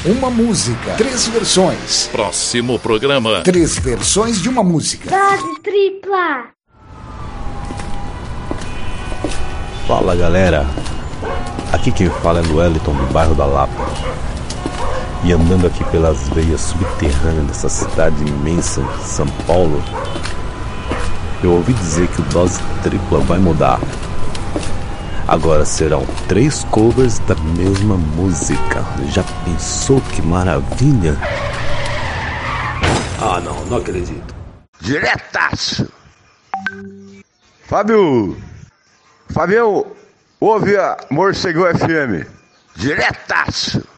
uma música, 3 versões. Próximo programa. 3 versões de uma música. Dose tripla. Fala galera, aqui quem fala é o Wellington do bairro da Lapa. E andando aqui pelas veias subterrâneas dessa cidade imensa, São Paulo, eu ouvi dizer que o Dose Tripla vai mudar. Agora serão 3 covers da mesma música. Já pensou que maravilha? Ah não acredito. Diretaço. Fabião, ouve a Morcegão FM. Diretaço.